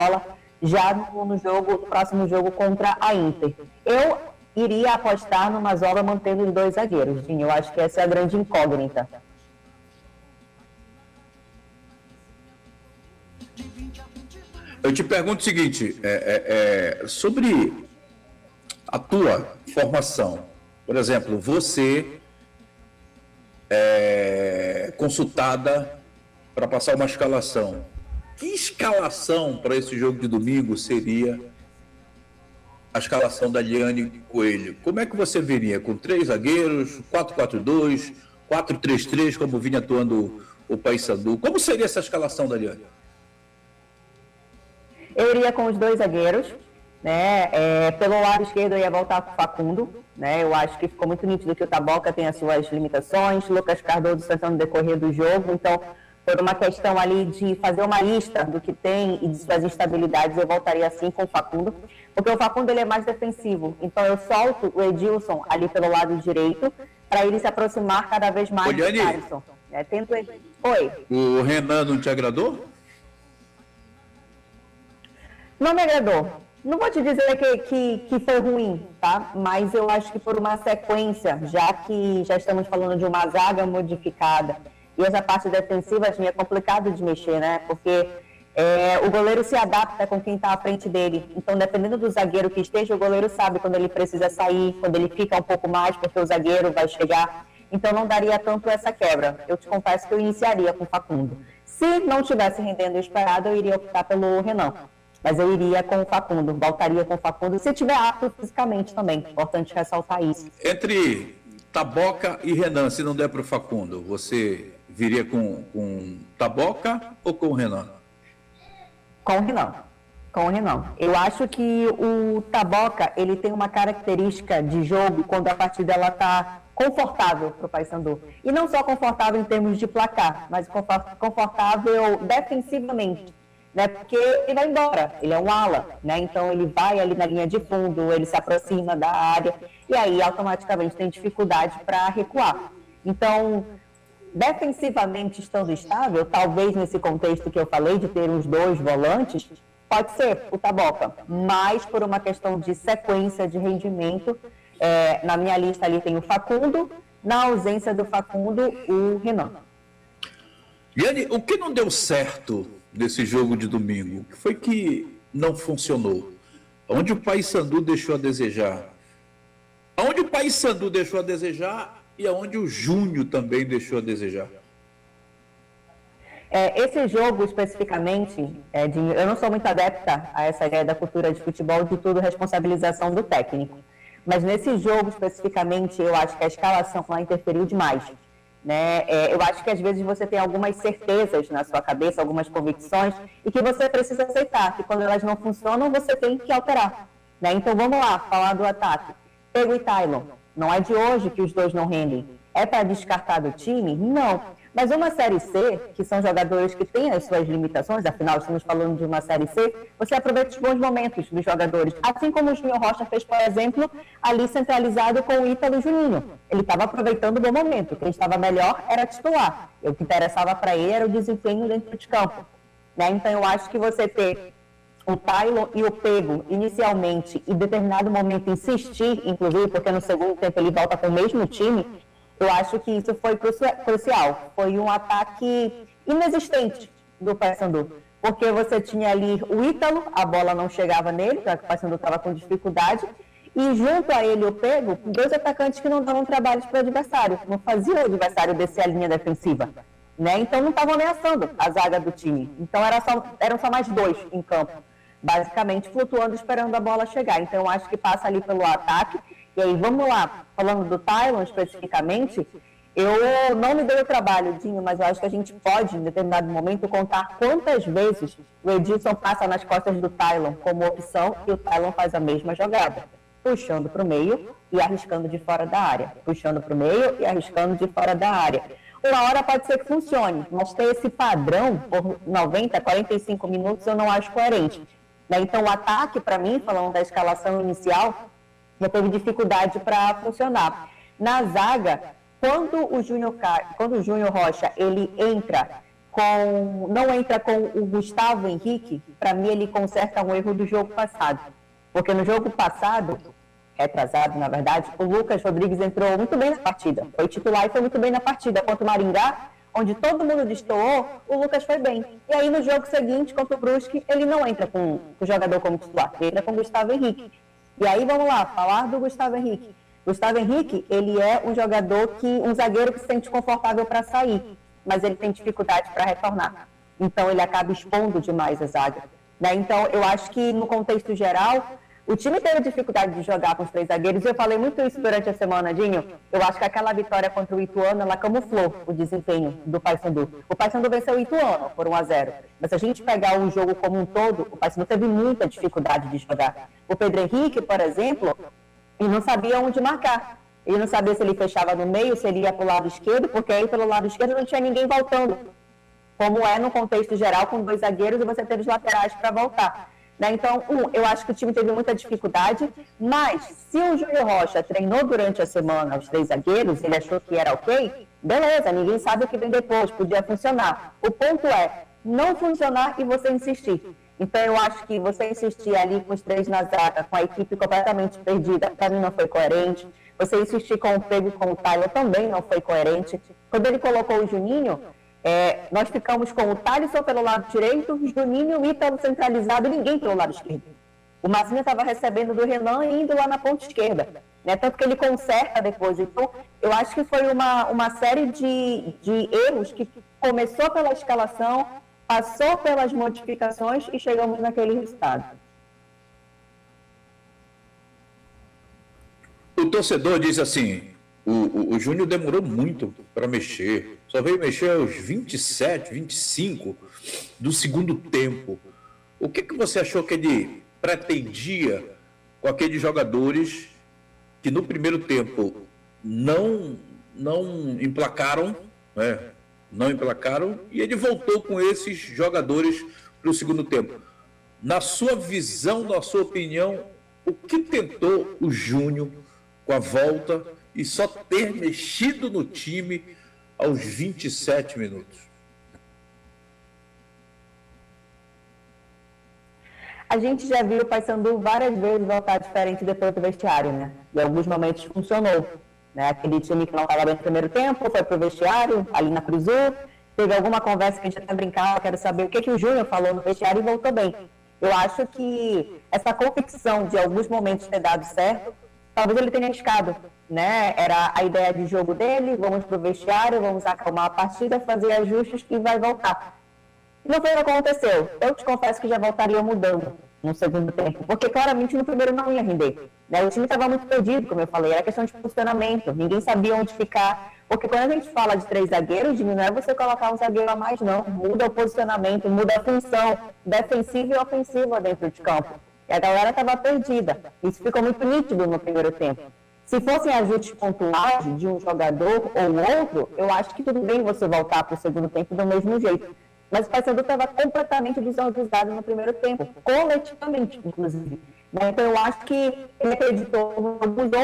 já no próximo jogo contra a Inter. Eu iria apostar no Mazzola mantendo os 2 zagueiros, Dinho. Eu acho que essa é a grande incógnita. Eu te pergunto o seguinte, sobre a tua formação. Por exemplo, você é consultada para passar uma escalação. Que escalação para esse jogo de domingo seria a escalação da Liane Coelho? Como é que você viria? Com 3 zagueiros, 4-4-2, 4-3-3, como vinha atuando o Paysandu? Como seria essa escalação da Liane? Eu iria com os 2 zagueiros, né? Pelo lado esquerdo eu ia voltar com o Facundo, né? Eu acho que ficou muito nítido que o Taboca tem as suas limitações, Lucas Cardoso está no decorrer do jogo, então por uma questão ali de fazer uma lista do que tem e de suas instabilidades, eu voltaria assim com o Facundo, porque o Facundo ele é mais defensivo, então eu solto o Edilson ali pelo lado direito para ele se aproximar cada vez mais do Thalisson. Oi. O Renan não te agradou? Não me agradou. Não vou te dizer que foi ruim, tá? Mas eu acho que por uma sequência, já que já estamos falando de uma zaga modificada, e essa parte defensiva assim, é complicado de mexer, né? Porque o goleiro se adapta com quem está à frente dele. Então, dependendo do zagueiro que esteja, o goleiro sabe quando ele precisa sair, quando ele fica um pouco mais, porque o zagueiro vai chegar. Então, não daria tanto essa quebra. Eu te confesso que eu iniciaria com o Facundo. Se não tivesse rendendo o esperado, eu iria optar pelo Renan. Mas eu iria com o Facundo, voltaria com o Facundo, se tiver apto fisicamente também. Importante ressaltar isso. Entre Taboca e Renan, se não der para o Facundo, você viria com Taboca ou com o Renan? Com o Renan. Com o Renan. Eu acho que o Taboca, ele tem uma característica de jogo quando a partida ela está confortável para o Paysandu. E não só confortável em termos de placar, mas confortável defensivamente. Né, porque ele vai embora, ele é um ala, né, então ele vai ali na linha de fundo, ele se aproxima da área e aí automaticamente tem dificuldade para recuar. Então, defensivamente estando estável, talvez nesse contexto que eu falei de ter os 2 volantes, pode ser o Taboca, mas por uma questão de sequência de rendimento, na minha lista ali tem o Facundo, na ausência do Facundo, o Renan. Liane, o que não deu certo desse jogo de domingo? O que foi que não funcionou? Onde o Paysandu deixou a desejar? Onde o Paysandu deixou a desejar e aonde o Júnior também deixou a desejar? Esse jogo especificamente, eu não sou muito adepta a essa ideia da cultura de futebol, de tudo responsabilização do técnico. Mas nesse jogo especificamente, eu acho que a escalação lá interferiu demais. Né? Eu acho que às vezes você tem algumas certezas na sua cabeça, algumas convicções, e que você precisa aceitar, que quando elas não funcionam, você tem que alterar. Né? Então vamos lá, falar do ataque. Pego e Tylon. Não é de hoje que os 2 não rendem. É para descartar do time? Não. Mas uma Série C, que são jogadores que têm as suas limitações, afinal estamos falando de uma Série C, você aproveita os bons momentos dos jogadores. Assim como o Júnior Rocha fez, por exemplo, ali centralizado com o Ítalo e o Juninho. Ele estava aproveitando o bom momento. Quem estava melhor era titular. O que interessava para ele era o desempenho dentro de campo. Né? Então eu acho que você ter o Tylon e o Pego inicialmente e em determinado momento insistir, inclusive, porque no segundo tempo ele volta com o mesmo time, eu acho que isso foi crucial. Foi um ataque inexistente do Paysandu. Porque você tinha ali o Ítalo, a bola não chegava nele, já que o Paysandu estava com dificuldade, e junto a ele o Pego, 2 atacantes que não davam trabalho para o adversário, não faziam o adversário descer a linha defensiva. Né? Então não estavam ameaçando a zaga do time. Então eram só mais 2 em campo, basicamente flutuando, esperando a bola chegar. Então eu acho que passa ali pelo ataque. E aí, vamos lá, falando do Tylon especificamente, eu não me dei o trabalho, Dinho, mas eu acho que a gente pode, em determinado momento, contar quantas vezes o Edilson passa nas costas do Tylon como opção e o Tylon faz a mesma jogada, puxando para o meio e arriscando de fora da área, puxando para o meio e arriscando de fora da área. Uma hora pode ser que funcione, mas ter esse padrão por 90, 45 minutos eu não acho coerente. Então, o ataque, para mim, falando da escalação inicial, já teve dificuldade para funcionar. Na zaga, quando o Júnior Rocha ele entra não entra com o Gustavo Henrique, para mim ele conserta um erro do jogo passado. Porque no jogo passado, retrasado na verdade, o Lucas Rodrigues entrou muito bem na partida. Foi titular e foi muito bem na partida. Contra o Maringá, onde todo mundo destoou, o Lucas foi bem. E aí no jogo seguinte, contra o Brusque, ele não entra com o jogador como titular, ele entra com o Gustavo Henrique. E aí vamos lá, falar do Gustavo Henrique. Gustavo Henrique, ele é um jogador um zagueiro que se sente confortável para sair, mas ele tem dificuldade para retornar. Então ele acaba expondo demais a zaga. Né? Então eu acho que no contexto geral, o time teve dificuldade de jogar com os 3 zagueiros. Eu falei muito isso durante a semana, Dinho. Eu acho que aquela vitória contra o Ituano, ela camuflou o desempenho do Paysandu. O Paysandu venceu o Ituano por 1-0. Mas se a gente pegar o jogo como um todo, o Paysandu teve muita dificuldade de jogar. O Pedro Henrique, por exemplo, ele não sabia onde marcar. Ele não sabia se ele fechava no meio, se ele ia para o lado esquerdo, porque aí pelo lado esquerdo não tinha ninguém voltando. Como é no contexto geral, com 2 zagueiros e você ter os laterais para voltar. Então, eu acho que o time teve muita dificuldade, mas se o Júnior Rocha treinou durante a semana os 3 zagueiros, ele achou que era ok, beleza, ninguém sabe o que vem depois, podia funcionar. O ponto é não funcionar e você insistir. Então, eu acho que você insistir ali com os 3 na zaga, com a equipe completamente perdida, para mim não foi coerente. Você insistir com o Pedro e com o Tyler também não foi coerente. Quando ele colocou o Juninho, nós ficamos com o Thalisson pelo lado direito, o Juninho, Ítalo centralizado e ninguém pelo lado esquerdo. O Mazinho estava recebendo do Renan e indo lá na ponta esquerda. Né? Tanto que ele conserta depois. Então, eu acho que foi uma série de erros que começou pela escalação, passou pelas modificações e chegamos naquele resultado. O torcedor diz assim, o Júnior demorou muito para mexer, só veio mexer aos 27, 25 do segundo tempo. O que você achou que ele pretendia com aqueles jogadores que no primeiro tempo não emplacaram, né? Não emplacaram, e ele voltou com esses jogadores para o segundo tempo? Na sua visão, na sua opinião, o que tentou o Júnior com a volta e só ter mexido no time aos 27 minutos? A gente já viu o Paysandu várias vezes voltar diferente depois do vestiário, né? Em alguns momentos funcionou. Né? Aquele time que não estava bem no primeiro tempo foi para o vestiário, ali na Cruzul, teve alguma conversa que a gente até brincava, quero saber o que o Júnior falou no vestiário e voltou bem. Eu acho que essa convicção de alguns momentos ter dado certo, talvez ele tenha arriscado, né? Era a ideia de jogo dele, vamos para o vestiário, vamos acalmar a partida, fazer ajustes e vai voltar. E não foi o que aconteceu. Eu te confesso que já voltaria mudando no segundo tempo, porque claramente no primeiro não ia render. Né? O time estava muito perdido, como eu falei, era questão de posicionamento, ninguém sabia onde ficar. Porque quando a gente fala de 3 zagueiros, não é você colocar um zagueiro a mais, não. Muda o posicionamento, muda a função defensiva e ofensiva dentro de campo. E a galera estava perdida. Isso ficou muito nítido no primeiro tempo. Se fossem ajustes pontuais de um jogador ou outro, eu acho que tudo bem você voltar para o segundo tempo do mesmo jeito. Mas o Paysandu estava completamente desorganizado no primeiro tempo, coletivamente, inclusive. Então, eu acho que ele acreditou em alguns